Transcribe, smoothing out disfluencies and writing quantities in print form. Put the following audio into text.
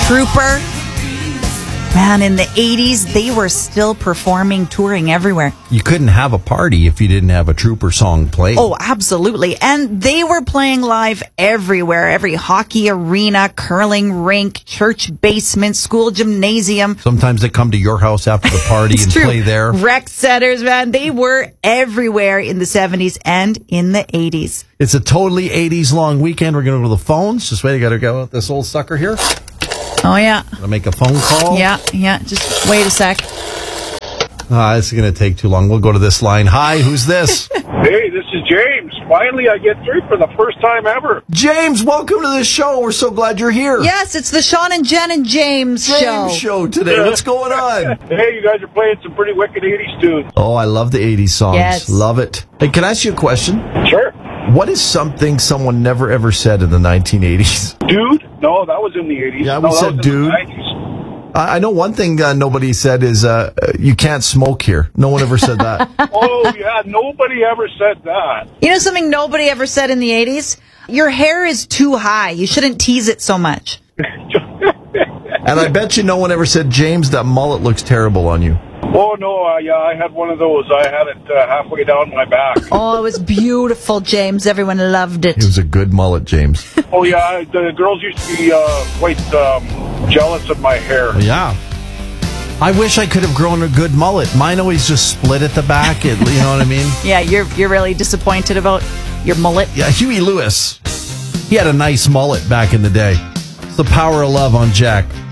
Trooper. Man, in the 80s, they were still performing, touring everywhere. You couldn't have a party if you didn't have a Trooper song playing. Oh, absolutely. And they were playing live everywhere. Every hockey arena, curling rink, church basement, school gymnasium. Sometimes they come to your house after the party and true. play there. Rec centers, man. They were everywhere in the 70s and in the 80s. It's a totally 80s long weekend. We're going to go to the phones. Just wait, I got to go with this old sucker here. Oh, yeah. Going to make a phone call. Yeah. Just wait a sec. This is going to take too long. We'll go to this line. Hi, who's this? Hey, this is James. Finally, I get through for the first time ever. James, welcome to the show. We're so glad you're here. Yes, it's the Sean and Jen and James show. Today. What's going on? Hey, you guys are playing some pretty wicked 80s tunes. Oh, I love the 80s songs. Yes. Love it. Hey, can I ask you a question? Sure. What is something someone never ever said in the 1980s? Dude? No, that was in the 80s. Yeah, we no, that said was dude. in the 90s. I know one thing nobody said is you can't smoke here. No one ever said that. Oh, yeah, nobody ever said that. You know something nobody ever said in the 80s? Your hair is too high. You shouldn't tease it so much. And I bet you no one ever said, James, that mullet looks terrible on you. Oh, no, yeah, I had one of those. I had it halfway down my back. Oh, it was beautiful, James. Everyone loved it. It was a good mullet, James. Oh, yeah, the girls used to be quite jealous of my hair. Yeah. I wish I could have grown a good mullet. Mine always just split at the back. You know what I mean? Yeah, you're really disappointed about your mullet. Yeah, Huey Lewis. He had a nice mullet back in the day. It's the power of love on Jack.